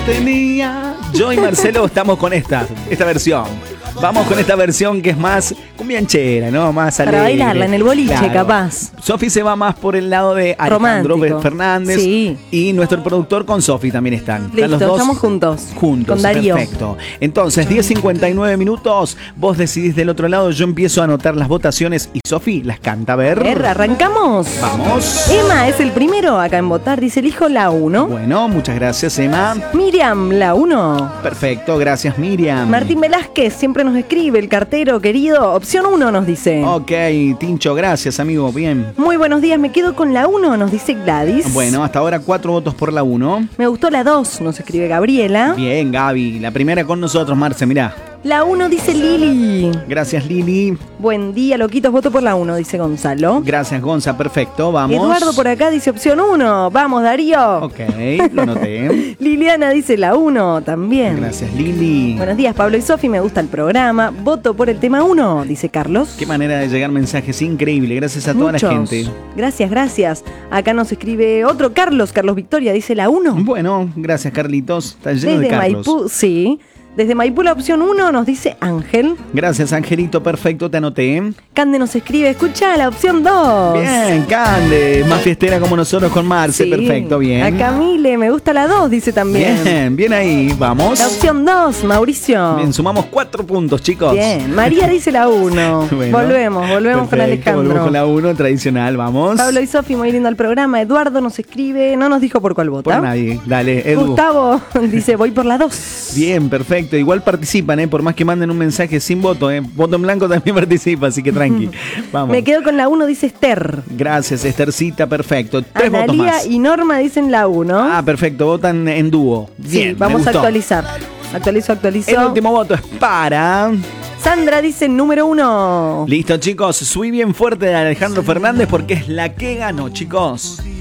tenía. Yo y Marcelo estamos con esta versión. Vamos con esta versión que es más cumbianchera, ¿no? Más alegre. Para bailarla en el boliche, claro. Capaz. Sofi se va más por el lado de Alejandro Fernández. Sí. Y nuestro productor con Sofi también están. Listo, los dos estamos juntos. Con Darío. Perfecto. Entonces, 10:59 minutos. Vos decidís del otro lado. Yo empiezo a anotar las votaciones y Sofi las canta. A ver, arrancamos. Vamos. Emma es el primero acá en votar. Dice, elijo la 1. Bueno, muchas gracias, Emma. Miriam, la 1. Perfecto, gracias, Miriam. Martín Velázquez siempre nos escribe, el cartero querido. Opción 1 nos dice. Ok, Tincho, gracias, amigo. Bien. Muy buenos días, me quedo con la 1, nos dice Gladys. Bueno, hasta ahora 4 votos por la 1. Me gustó la 2, nos escribe Gabriela. Bien, Gaby. La primera con nosotros, Marce, mirá. La 1 dice Lili. Gracias, Lili. Buen día, loquitos, voto por la 1, dice Gonzalo. Gracias, Gonza, perfecto, vamos. Eduardo por acá dice opción 1. Vamos, Darío. Ok, lo noté. Liliana dice la 1 también. Gracias, Lili. Buenos días, Pablo y Sofi, me gusta el programa. Voto por el tema 1, dice Carlos. Qué manera de llegar mensajes, increíble. Gracias a toda la gente. Gracias. Acá nos escribe otro Carlos Victoria, dice la 1. Bueno, gracias, Carlitos. Está lleno Desde de Carlos. Maipú, sí. Desde Maipú la opción 1 nos dice Ángel. Gracias, Angelito, perfecto, te anoté. Cande nos escribe, escucha la opción 2. Bien, Cande, más fiestera como nosotros con Marce, sí. Perfecto, bien. A Camille, me gusta la 2, dice también. Bien ahí, vamos. La opción 2, Mauricio. Bien, sumamos 4 puntos, chicos. Bien, María dice la 1. Bueno, volvemos perfecto, con Alejandro. Volvemos con la 1, tradicional, vamos. Pablo y Sofi, muy lindo el programa. Eduardo nos escribe, no nos dijo por cuál vota. Por nadie, dale, Edu. Gustavo dice, voy por la 2. Bien, perfecto, igual participan, por más que manden un mensaje sin voto, voto en blanco también participa, así que tranqui. Vamos. Me quedo con la 1, dice Esther. Gracias, Esthercita, perfecto. 3 votos más. Analía y Norma dicen la 1. Ah, perfecto, votan en dúo. Bien, sí, vamos a actualizar. Actualizo. El último voto es para... Sandra dice número 1. Listo, chicos, subí bien fuerte de Alejandro Fernández porque es la que ganó, chicos.